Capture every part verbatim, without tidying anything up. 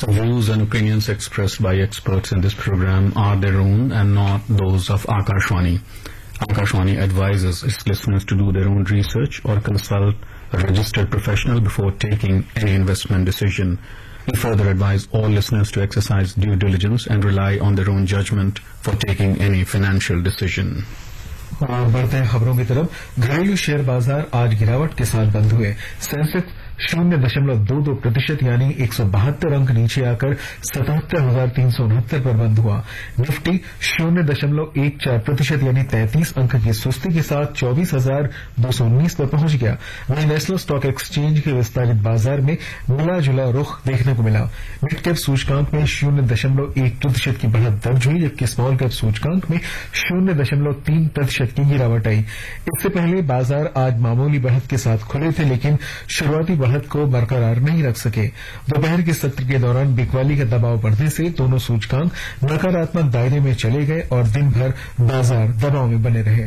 The views and opinions expressed by experts in this program are their own and not those of Akashvani. Akashvani advises its listeners to do their own research or consult a registered professional before taking any investment decision. We further advise all listeners to exercise due diligence and rely on their own judgment for taking any financial decision. बढ़ते हैं खबरों की तरफ। घरेलू share बाजार आज गिरावट के साथ बंद हुए। सेंसेक्स शून्य दशमलव दो दो प्रतिशत यानी एक सौ बहत्तर अंक नीचे आकर सतहत्तर हजार तीन सौ उनहत्तर पर बंद हुआ। निफ्टी शून्य दशमलव एक चार प्रतिशत यानी तैंतीस अंक की सुस्ती के साथ चौबीस हजार दो सौ उन्नीस पर पहुंच गया। वहीं नेशनल स्टॉक एक्सचेंज के विस्तारित बाजार में मिला जुला रुख देखने को मिला। मिड कैप सूचकांक में शून्य दशमलव एक प्रतिशत की बढ़त दर्ज हुई, जबकि स्मॉल कैप सूचकांक में शून्य दशमलव तीन प्रतिशत की गिरावट आई। इससे पहले बाजार आज मामूली बढ़त के साथ खुले थे, लेकिन शुरुआती बढ़त को बरकरार नहीं रख सके। दोपहर के सत्र के दौरान बिकवाली का दबाव बढ़ने से दोनों सूचकांक नकारात्मक दायरे में चले गए और दिन भर बाजार दबाव में बने रहे।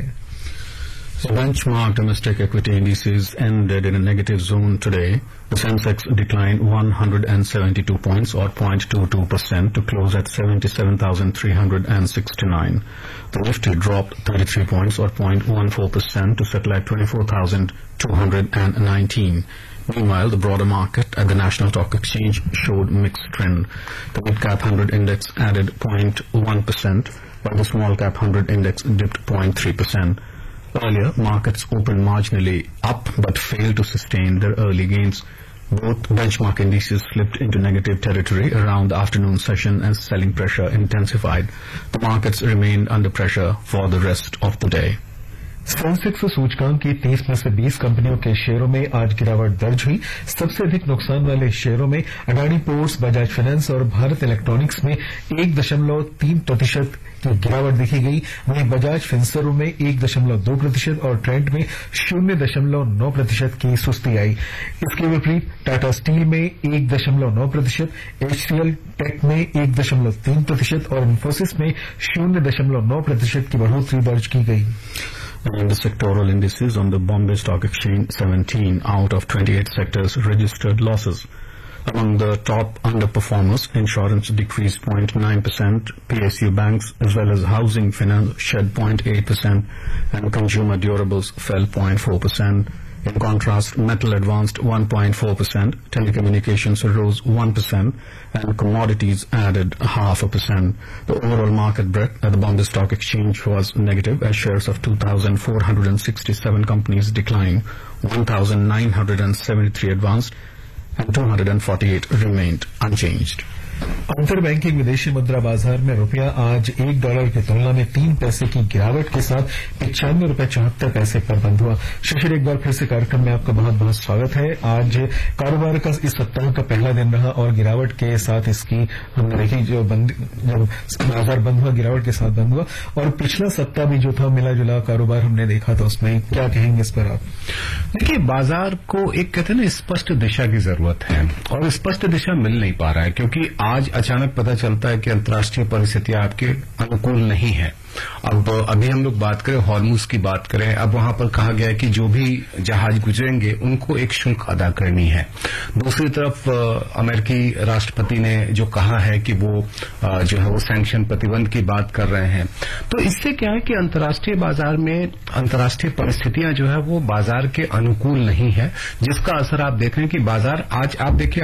The benchmark domestic equity indices ended in a negative zone today. The Sensex declined one hundred seventy-two points or zero point two two percent to close at seventy-seven thousand three hundred sixty-nine. The Nifty dropped thirty-three points or zero point one four percent to settle at twenty-four thousand two hundred nineteen. Meanwhile, the broader market at the National Stock Exchange showed mixed trend. The mid-cap one hundred index added zero point one percent, while the small-cap one hundred index dipped zero point three percent. Earlier, markets opened marginally up but failed to sustain their early gains. Both benchmark indices slipped into negative territory around the afternoon session as selling pressure intensified. The markets remained under pressure for the rest of the day. Sensex सूचकांक की तीस में से बीस कंपनियों के शेयरों में आज गिरावट दर्ज हुई। सबसे अधिक नुकसान वाले शेयरों में अडानी पोर्ट्स, बजाज फाइनेंस और भारत इलेक्ट्रॉनिक्स में एक दशमलव तीन प्रतिशत की गिरावट देखी गई। वहीं बजाज फिनसर्व में एक दशमलव दो प्रतिशत और ट्रेंट में शून्य दशमलव नौ प्रतिशत की सुस्ती आई। इसके विपरीत टाटा स्टील में एक दशमलव नौ प्रतिशत, एचसीएल टेक में एक दशमलव तीन प्रतिशत और इन्फोसिस में शून्य दशमलव नौ प्रतिशत की बढ़ोतरी दर्ज की गई। And the sectoral indices on the Bombay Stock Exchange, seventeen out of twenty-eight sectors registered losses. Among the top underperformers, insurance decreased zero point nine percent, P S U banks as well as housing finance shed zero point eight percent, and consumer durables fell zero point four percent. In contrast, metal advanced one point four percent, telecommunications rose one percent, and commodities added half a percent. The overall market breadth at the Bombay Stock Exchange was negative as shares of two thousand four hundred sixty-seven companies declined, one thousand nine hundred seventy-three advanced, and two hundred forty-eight remained unchanged. अंतर banking विदेशी मुद्रा बाजार में रुपया आज एक dollar की तुलना में तीन पैसे की गिरावट के साथ पिचानवे रुपये चौहत्तर पैसे पर बंद हुआ। शिशिर, एक बार फिर से कार्यक्रम में आपका बहुत बहुत स्वागत है। आज कारोबार का इस सप्ताह का पहला दिन रहा और गिरावट के साथ इसकी हमने देखी, जो बंद जब बाजार बंद हुआ गिरावट के साथ बंद हुआ, और पिछला सप्ताह भी जो था मिला जुला कारोबार हमने देखा था। उसमें क्या कहेंगे इस पर आप? देखिए, बाजार को एक कहते हैं ना स्पष्ट दिशा की जरूरत है और स्पष्ट दिशा मिल नहीं पा रहा है, क्योंकि आज अचानक पता चलता है कि अंतर्राष्ट्रीय परिस्थितियां आपके अनुकूल नहीं है। अब अभी हम लोग बात करें हॉर्मुज की बात करें, अब वहां पर कहा गया है कि जो भी जहाज गुजरेंगे उनको एक शुल्क अदा करनी है। दूसरी तरफ अमेरिकी राष्ट्रपति ने जो कहा है कि वो जो है वो सैंक्शन प्रतिबंध की बात कर रहे हैं। तो इससे क्या है कि अंतर्राष्ट्रीय बाजार में अंतर्राष्ट्रीय परिस्थितियां जो है वो बाजार के अनुकूल नहीं है, जिसका असर आप देख रहे हैं कि बाजार आज आप देखिए